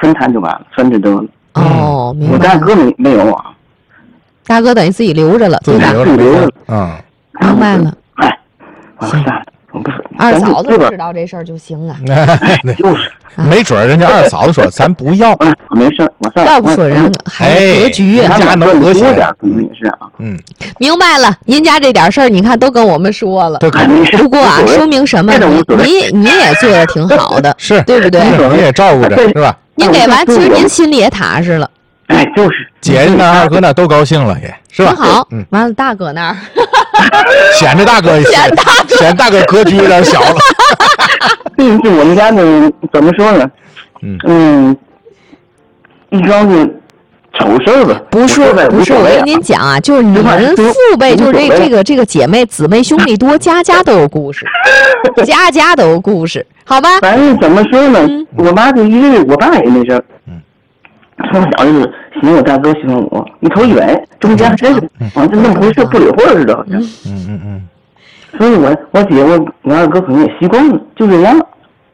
分摊就完了，分着得了。 哦，明白。 我大哥没有啊， 大哥等于自己留着了，对吧？ 留着。 明白了。 哎，行，我不是二嫂子知道这事儿就行啊。 就是， 没准人家二嫂子说咱不要， 没事，我上。 要不说人还格局啊， 家能和谐点，也是啊。 明白了，您家这点事儿，你看都跟我们说了。不过啊，说明什么？你也做的挺好的， 是对不对？ 你也照顾着，是吧？ 您给完，其实您心里也踏实了。 哎，就是姐那二哥那都高兴了，也是吧？ 挺好。完了，大哥那儿显着大哥格局有点小了。 就我们家呢，怎么说呢？一桩子丑事吧。 不是，我跟您讲啊，就是你们父辈，就是这个姐妹姊妹兄弟多，家家都有故事，家家都有故事，好吧？ 反正怎么说呢，我妈就一直，我爸也那事儿。从小就是喜欢我大哥，喜欢我，你瞅远，中间真是好像那么回事，不理会似的，好像。所以我姐我二哥可能也习惯了，就这样。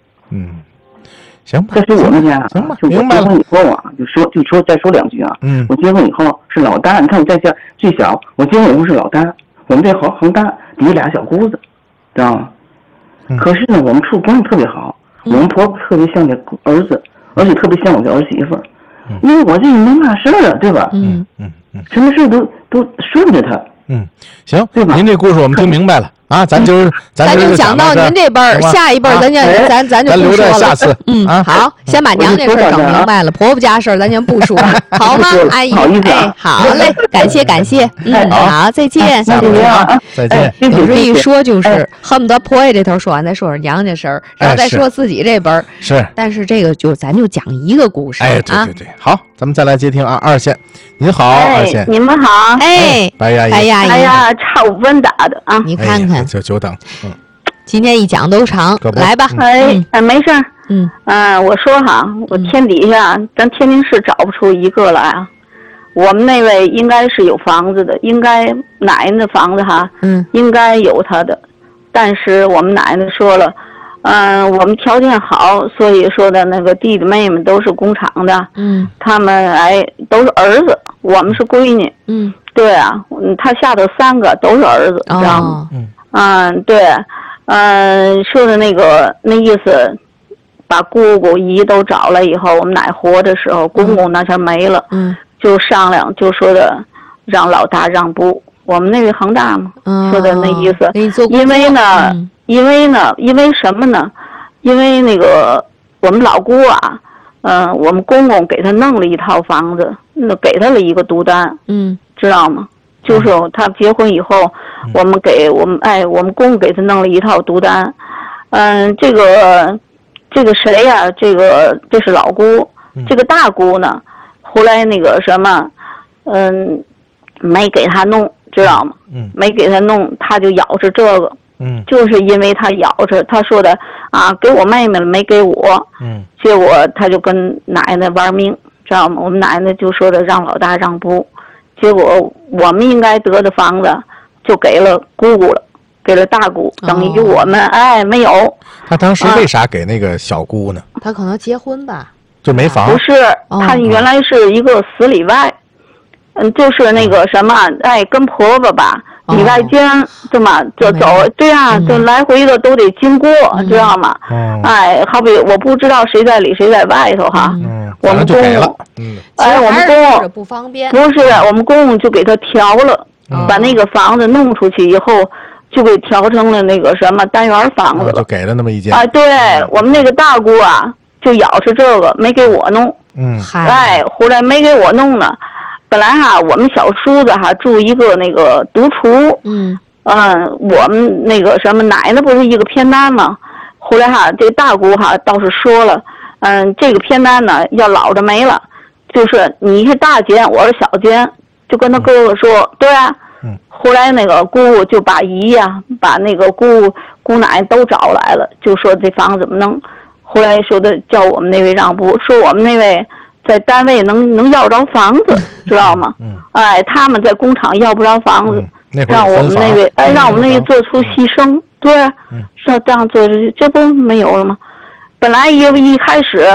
行吧。 这是我们家， 行吧， 就我结婚以后啊，再说两句啊。我结婚以后是老大，你看我在家最小，我结婚以后是老大，我们这恒大底下俩小姑子，知道吗？可是呢，我们处关系特别好，我们婆婆特别像这儿子，而且特别像我这儿媳妇。因为我这没嘛事儿啊，对吧？什么事都顺着他。 行， 对吧？ 您这故事我们听明白了啊，咱就讲到您这辈儿，下一辈儿咱就不说了。 留着下次。 好，先把娘这事儿整明白了，婆婆家事儿咱就不说了，好吗？阿姨，哎，好嘞，感谢。好，再见。 再见。 有这一说就是恨不得婆家这头说完，再说娘家事儿，然后再说自己这辈儿。 是。 但是这个咱就讲一个故事。 哎，对，好，咱们再来接听二线。您好，二线。 你们好。 哎， 白阿姨。 哎呀，差5分打的啊！ 你看看， 久等。 今天一讲都长，来吧。 没事儿。我说哈，我天底下咱天津市找不出一个来啊。我们那位应该是有房子的，应该奶奶的房子哈，应该有他的。但是我们奶奶说了，我们条件好，所以说的那个弟弟妹妹都是工厂的，他们都是儿子，我们是闺女，对啊，他下头3个都是儿子，知道吗？对，说的那意思，把姑姑姨都找来以后，我们奶活的时候，公公那前没了，就商量，就说的让老大让步，我们那个恒大嘛，说的那意思，因为什么呢？因为那个我们老姑啊，我们公公给他弄了一套房子，给他了一个独单，知道吗？就是他结婚以后，我们公公给他弄了一套独单，这个谁呀？这是老姑，这个大姑呢，后来那个什么，没给他弄，知道吗？没给他弄，他就咬着这个。就是因为他咬着，他说的啊，给我妹妹了，没给我。结果他就跟奶奶玩命，知道吗？我们奶奶就说的让老大让步，结果我们应该得的房子就给了姑姑了，给了大姑，等于我们没有。 他当时为啥给那个小姑呢？ 他可能结婚吧， 就没房。 不是，他原来是一个死里外，就是那个什么，跟婆婆吧。里外间这么就走，对啊，就来回的都得经过，知道吗？好比我不知道谁在里谁在外头哈。我们公公，我们公公不方便。 不是，我们公公就给他调了，把那个房子弄出去以后，就给调成了那个什么单元房子了。 就给了那么一间。 对，我们那个大姑啊，就咬着这个没给我弄。后来没给我弄呢。本来我们小叔子住一个那个独厨，我们那个什么奶奶不是一个偏单吗？后来这大姑倒是说了，这个偏单呢要老着没了，就是你是大间，我是小间，就跟他哥哥说，对啊。后来那个姑姑就把姨呀，把那个姑奶都找来了，就说这房子怎么弄。后来说的叫我们那位让步，说我们那位。在单位能要着房子，知道吗？他们在工厂要不着房子，让我们那位让我们那位做出牺牲，对，是这样做，这不没有了吗？本来一开始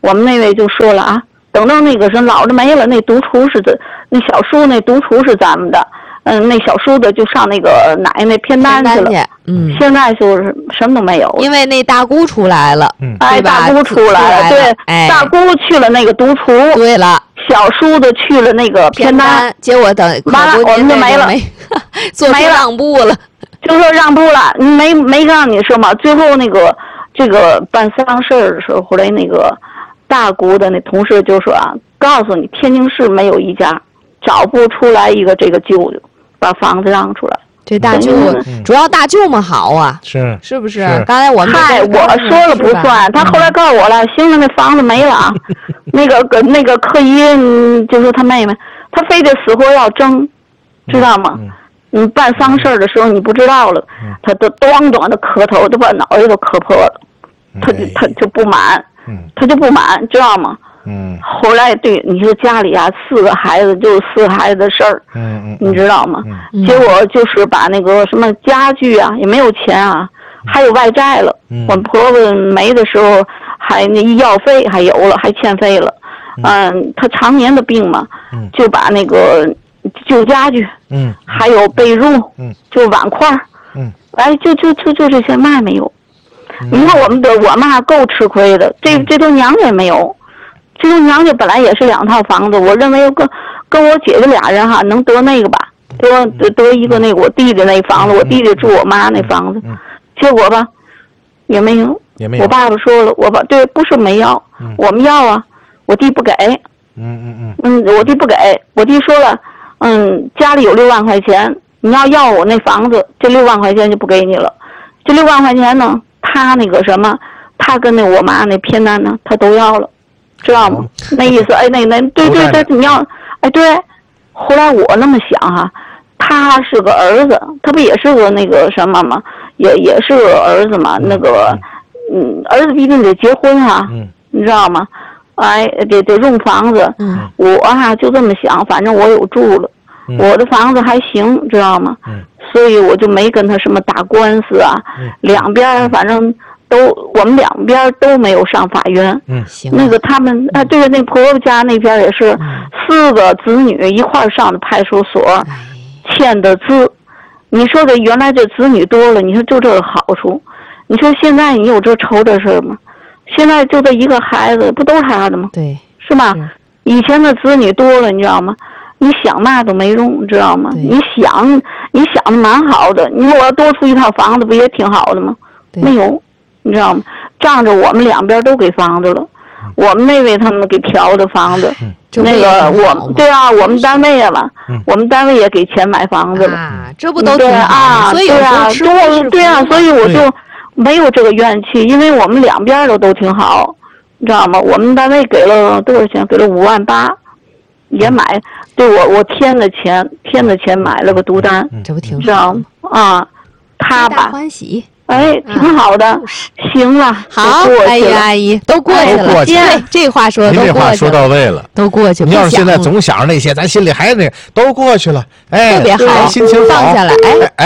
我们那位就说了啊，等到那个是老的没了，那独厨是的，那小叔那独厨是咱们的，那小叔的就上那个奶奶偏单去了。现在就是什么都没有， 因为那大姑出来了， 大姑出来了，对，大姑去了那个独厨， 对了， 小叔的去了那个偏单， 结果等完了我们就没了， 做出让步了， 就说让步了，没让你说嘛。最后那个这个办丧事的时候，后来那个大姑的那同事就说啊，告诉你天津市没有一家找不出来一个这个舅舅把房子让出来。 这大舅主要大舅们好啊，是不是？刚才我们我说了不算，他后来告诉我了，行了，那房子没了啊。那个柯姨就说他妹妹，他非得死活要争，知道吗？你办丧事的时候你不知道了，他都咣咣的磕头，都把脑袋都磕破了，他就不满，他就不满，知道吗？后来对你说家里啊4个孩子就是4个孩子的事儿，你知道吗？结果就是把那个什么家具啊也没有钱啊，还有外债了。我们婆婆没的时候还那医药费还有了，还欠费了。她常年的病嘛，就把那个旧家具，还有被褥，就碗筷，就这些嘛没有。你看我妈够吃亏的，这都娘家也没有。这个娘家本来也是2套房子，我认为跟我姐姐俩人哈能得那个吧，得一个那个我弟弟那房子，我弟弟住我妈那房子，结果吧也没有。我爸爸说了，对不是没要，我们要啊，我弟不给。我弟不给，我弟说了，家里有6万块钱，你要我那房子，这6万块钱就不给你了。这6万块钱呢，他那个什么，他跟我妈那偏单呢，他都要了。知道吗？那意思，对，你要，对。后来我那么想哈，他是个儿子，他不也是个那个什么吗？也是个儿子嘛。那个，儿子必定得结婚哈，你知道吗？得用房子。我哈就这么想，反正我有住了，我的房子还行，知道吗？所以我就没跟他什么打官司啊，两边反正。我们两边都没有上法院。那个他们对那婆婆家那边也是4个子女一块上的派出所，签的字。你说的原来这子女多了，你说就这个好处。你说现在你有这愁的事吗？现在就这一个孩子，不都是他的吗？ 对， 是吧？以前的子女多了，你知道吗？你想嘛都没用，知道吗？你想的蛮好的，你说我要多出一套房子，不也挺好的吗？没有。你知道吗？仗着我们两边都给房子了，我们那位他们给调的房子，那个对啊，我们单位吧，我们单位也给钱买房子了， 这不都挺好？所以对啊，所以我就没有这个怨气，因为我们两边都挺好，你知道吗？我们单位给了多少钱？给了5万8，也买，对我添的钱买了个独单， 这不挺知道吗？他吧， 欢喜。 挺好的，行了， 好，阿姨都过去了。这话说的， 您这话说到位了， 都过去了。 你要是现在总想着那些，咱心里还是那个都过去了， 特别好， 心情放下来，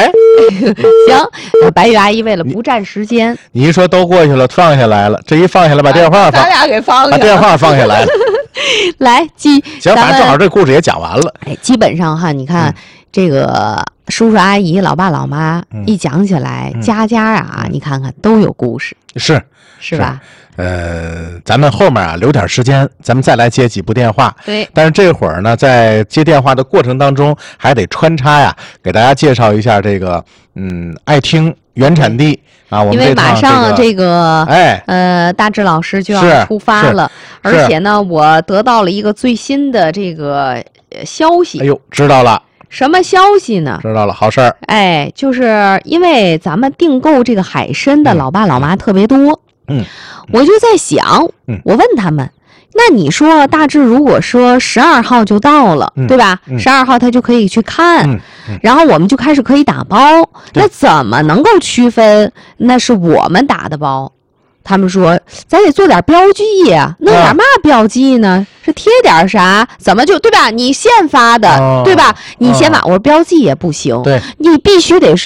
行。白玉阿姨为了不占时间， 你一说都过去了，放下来了，这一放下来，把电话放， 咱俩给放下， 把电话放下来了。 来，行， 反正正好这故事也讲完了。 基本上哈，你看这个。叔叔阿姨、老爸老妈一讲起来，家啊，你看看都有故事，是吧？ 咱们后面留点时间，咱们再来接几部电话。 对， 但是这会儿呢，在接电话的过程当中，还得穿插给大家介绍一下这个爱听原产地啊。我们因为马上这个大志老师就要出发了，而且呢，我得到了一个最新的这个消息。 哎呦，知道了。 什么消息呢？ 知道了，好事儿。 就是因为咱们订购这个海参的老爸老妈特别多，我就在想，我问他们，那你说大致如果说12号就到了，对吧？12号他就可以去看，然后我们就开始可以打包，那怎么能够区分那是我们打的包？他们说咱得做点标记呀，弄点嘛标记呢？是贴点啥？怎么就对吧？你现发的，对吧？你先发，我说标记也不行， 对， 你必须得是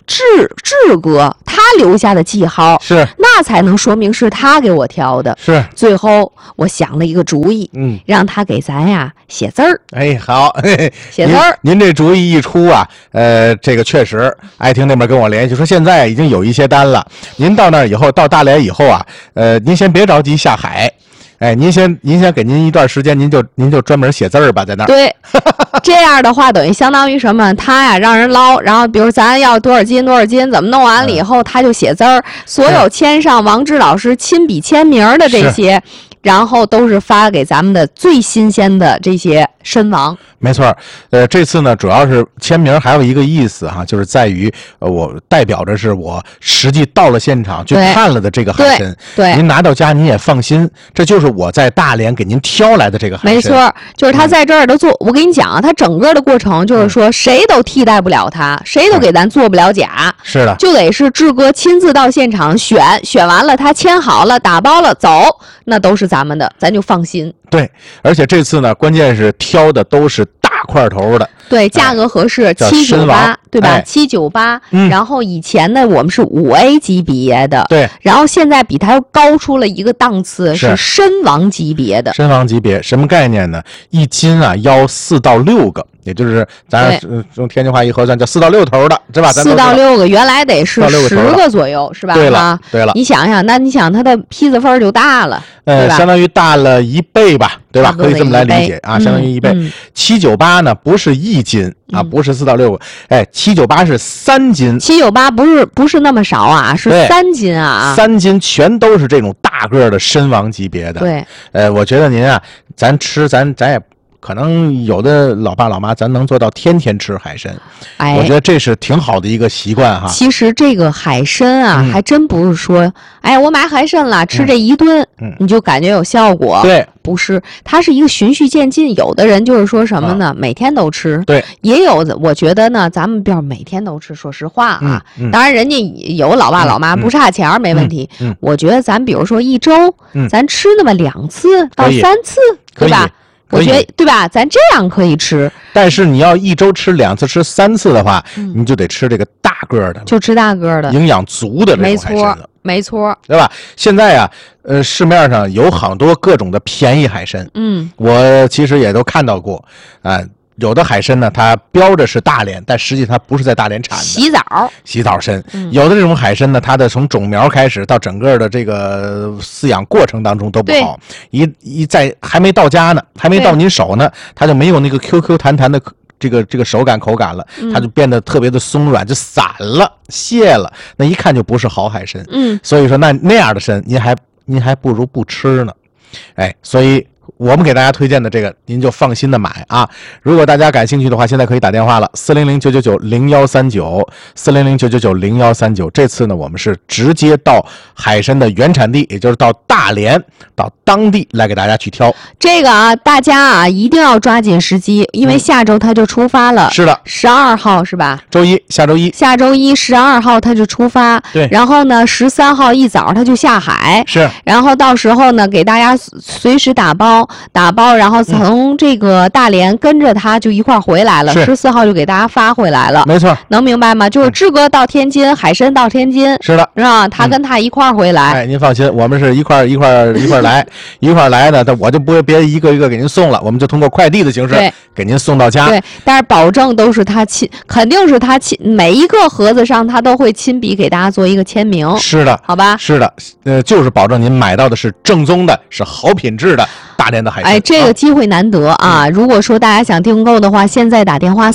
志哥他留下的记号， 是那才能说明是他给我挑的。 是， 最后我想了一个主意，让他给咱呀写字儿。 哎，好， 写字儿。 您这主意一出啊，这个确实，爱听那边跟我联系说，现在已经有一些单了。您到那儿以后，到大连以后啊，您先别着急下海。哎，您先给您一段时间，您就专门写字儿吧，在那儿。 对，这样的话等于相当于什么？他呀让人捞，然后比如咱要多少斤，怎么弄完了以后，他就写字儿，所有签上王志老师亲笔签名的这些，然后都是发给咱们的最新鲜的这些身亡。 没错，这次呢，主要是签名还有一个意思哈，就是在于我代表着是我实际到了现场去看了的这个海参， 对， 您拿到家您也放心，这就是我在大连给您挑来的这个海参。 没错，就是他在这儿的做，我跟你讲啊，他整个的过程就是说，谁都替代不了他，谁都给咱做不了假。 是的， 就得是志哥亲自到现场选完了，他签好了，打包了，走，那都是咱们的，咱就放心。 对，而且这次呢，关键是挑的都是大块头的， 对，价格合适，798，对吧？798，然后以前呢，我们是5A 级别的， 对， 然后现在比它又高出了一个档次，是身亡级别的。 身亡级别什么概念呢？一斤啊，要4到6个。也就是咱用天津话一核算，叫4到6头的，是吧 ？4到6个，原来得是10个左右，是吧？ 对了，对了。 你想想，那你想它的坯子份就大了，对吧？ 相当于大了1倍吧，对吧？可以这么来理解啊，相当于1倍。798呢，不是1斤啊，不是4到6个，哎，798是3斤。 798不是那么少啊，是3斤啊 ，3斤全都是这种大个的身亡级别的。 对， 我觉得您啊，咱也。可能有的老爸老妈，咱能做到天天吃海参，我觉得这是挺好的一个习惯哈。 其实这个海参啊，还真不是说，哎，我买海参了，吃这一顿，你就感觉有效果。 对， 不是，它是一个循序渐进。有的人就是说什么呢？每天都吃。 对， 也有的，我觉得呢，咱们不要每天都吃。说实话啊，当然人家有老爸老妈不差钱没问题。我觉得咱比如说一周，咱吃那么2次到3次，对吧？我觉得对吧？咱这样可以吃， 但是你要一周吃2次、吃3次的话，你就得吃这个大个的， 就吃大个的， 营养足的这种海参了， 没错， 对吧？现在啊，市面上有好多各种的便宜海参，我其实也都看到过啊。有的海参呢，它标着是大连，但实际它不是在大连产的。洗澡参，有的这种海参呢，它的从种苗开始到整个的这个饲养过程当中都不好，在还没到家呢，还没到您手呢，它就没有那个 QQ 弹弹的这个手感口感了，它就变得特别的松软，就散了、泄了，那一看就不是好海参。所以说那样的参，您还不如不吃呢。哎，所以我们给大家推荐的这个，您就放心的买啊！如果大家感兴趣的话，现在可以打电话了，400-999-0139，400-999-0139。这次呢，我们是直接到海参的原产地，也就是到大连，到当地来给大家去挑。 这个啊，大家啊一定要抓紧时机，因为下周它就出发了。 是的 ，12号是吧？ 下周一 12号它就出发。 对。 然后呢，13号一早它就下海。 是。 然后到时候呢，给大家随时打包，然后从这个大连跟着他就一块回来了。14号就给大家发回来了。 没错， 能明白吗？就是志哥到天津，海参到天津。 是的， 是吧？他跟他一块回来。 哎，您放心，我们是一块来，一块来的，我就不会别一个一个给您送了，我们就通过快递的形式给您送到家。 对，但是保证都是他肯定是他每一个盒子上他都会亲笔给大家做一个签名。 是的， 好吧？ 是的，就是保证您买到的是正宗的，是好品质的大连的海参。 哎，这个机会难得啊！如果说大家想订购的话，现在打电话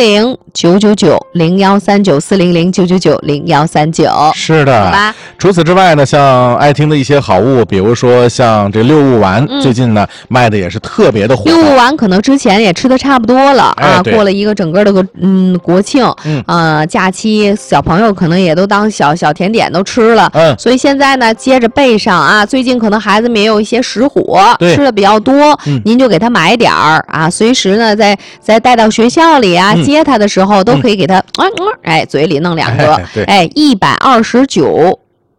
400-999-0139，400-999-0139。 是的， 好吧？ 除此之外呢，像爱听的一些好物，比如说像这六物丸，最近呢卖的也是特别的火。 六物丸可能之前也吃的差不多了啊，过了一个整个的国庆，假期，小朋友可能也都当小甜点都吃了，所以现在呢接着备上啊，最近可能孩子们也有一些实火，吃的比较多，您就给他买点儿啊，随时呢再带到学校里啊，接他的时候都可以给他，嘴里弄2个，129。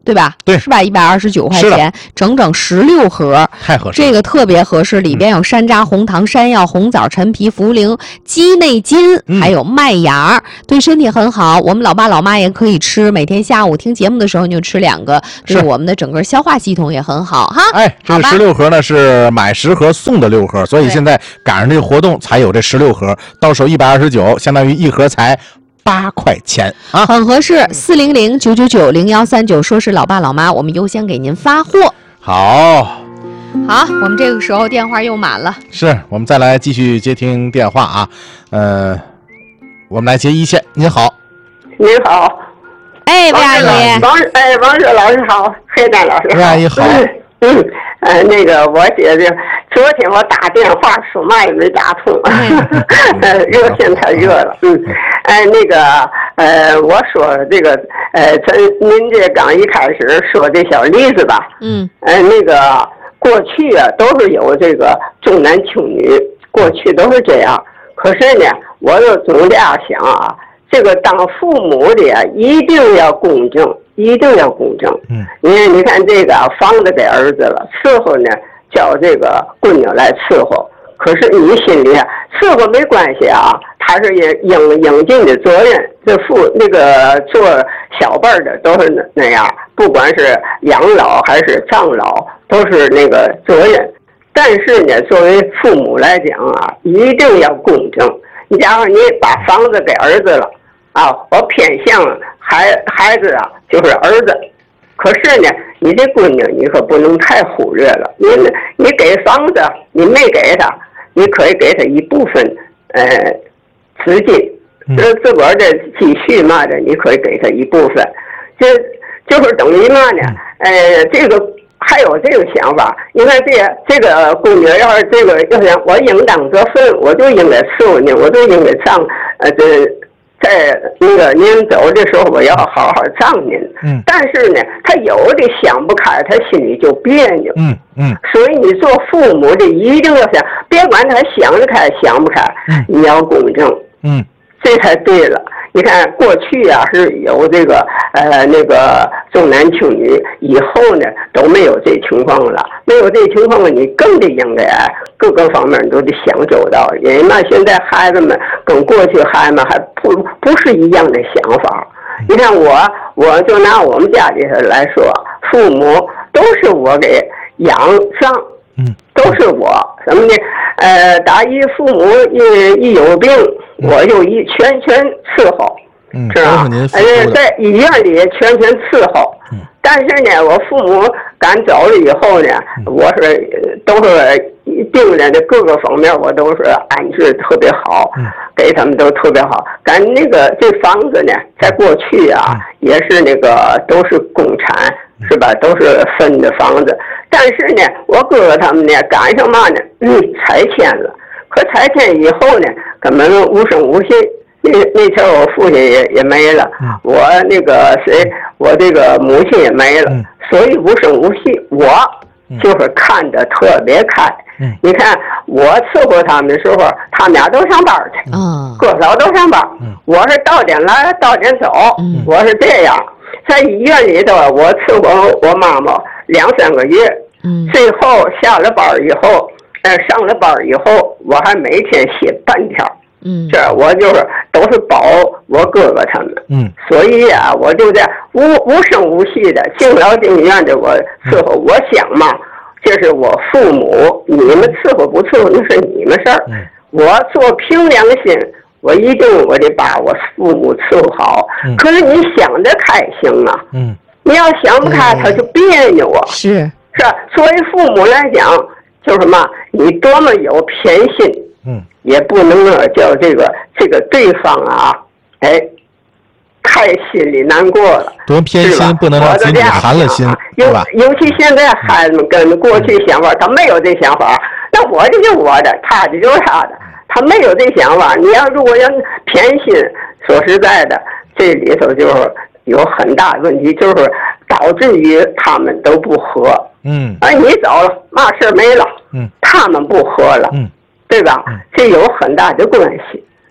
对吧？ 对， 是吧？129块钱，整整16盒， 太合适。 这个特别合适，里边有山楂、红糖、山药、红枣、陈皮、茯苓、鸡内金，还有麦芽，对身体很好。我们老爸老妈也可以吃，每天下午听节目的时候你就吃2个，对我们的整个消化系统也很好哈。 哎，这16盒呢是买10盒送的6盒，所以现在赶上这个活动才有这16盒，到手129，相当于1盒才8块钱啊， 很合适。400-999-0139，说是老爸老妈，我们优先给您发货。 好， 我们这个时候电话又满了， 是我们再来继续接听电话啊。我们来接一线。您好， 您好， 哎，魏阿姨， 王热老师好，黑丹老师好， 魏阿姨好。 那个我觉得昨天我打电话说嘛也没打通，热线太热了。那个我说这个您这刚一开始说这小例子吧，那个过去啊都是有这个重男轻女，过去都是这样。可是呢，我就总这样想啊，这个当父母的呀，一定要公正，一定要公正。因为你看这个房子给儿子了，伺候呢叫这个闺女来伺候，可是你心里伺候没关系啊，他是应尽的责任。这那个做小辈的都是那样，不管是养老还是葬老，都是那个责任。但是呢，作为父母来讲啊，一定要公正。你假如你把房子给儿子了啊，我偏向孩子啊，就是儿子。可是呢，你这闺女你可不能太忽略了。你给房子，你没给他，你可以给他一部分资金，自个儿的积蓄嘛的，你可以给他一部分。就是等于嘛呢？这个。还有这个想法，你看这个闺女要是这个要想我应当得分，我就应该伺候你，我就应该上在那个您走的时候，我要好好葬您。但是呢，他有的想不开，他心里就别扭。所以你做父母的一定要想，别管他想得开想不开，你要公正。这才对了。你看过去啊是有这个那个重男轻女，以后呢都没有这情况了。没有这情况了，你更得应该各个方面都得想周到。因为嘛，现在孩子们跟过去孩子们还不是一样的想法。你看我就拿我们家里头来说，父母都是我给养上，都是我什么呢？打一父母一有病，我就全伺候，是吧？在医院里全伺候。但是呢，我父母赶走了以后呢，我都是病人的各个方面我都是安置特别好，给他们都特别好。赶那个这房子呢，在过去啊也是那个都是公产，是吧？都是分的房子。但是呢，我哥哥他们呢赶上嘛呢，拆迁了。可拆迁以后呢，根本无声无息。那天我父亲也没了，我那个我这个母亲也没了，所以无声无息。我就是看得特别开。你看我伺候他们的时候，他们俩都上班去，哥嫂都上班，我是到点来到点走，我是这样。在医院里头，我伺候我妈妈2-3个月，最后下了班以后，上了班以后，我还每天写半条。这我就是都是保我哥哥他们，所以啊，我就在无声无息的敬老敬院的我伺候。我想嘛，这是我父母，你们伺候不伺候那是你们事儿。我做凭良心，我一定我得把我父母伺候好。可是你想得开行啊，你要想不开，他就别扭啊。是吧？作为父母来讲，就是嘛，你多么有偏心。也不能叫这个对方啊，太心里难过了。 多偏心不能让子女寒了心，是吧？ 尤其现在孩子们跟过去想法，他没有这想法。那我的就是我的，他的就是他的，他没有这想法。你要如果要偏心，说实在的，这里头就是有很大的问题，就是导致于他们都不和。你走了，嘛事没了。他们不和了。对吧？这有很大的关系。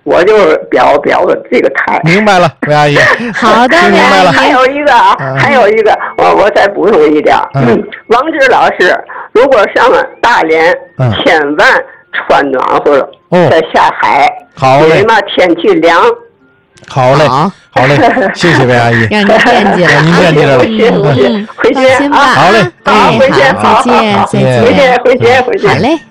我就表这个态。 明白了，魏阿姨。 好的， 明白了。 还有一个啊，还有一个，我再补充一点。王志老师，如果上了大连，千万穿暖和了，再下海。 好嘞。 因为嘛，天气凉。 好嘞，好嘞，谢谢魏阿姨。 让您惦记了， 您惦记着了。 回见啊！ 好嘞， 好，回见， 再见，再见， 回见。 好嘞。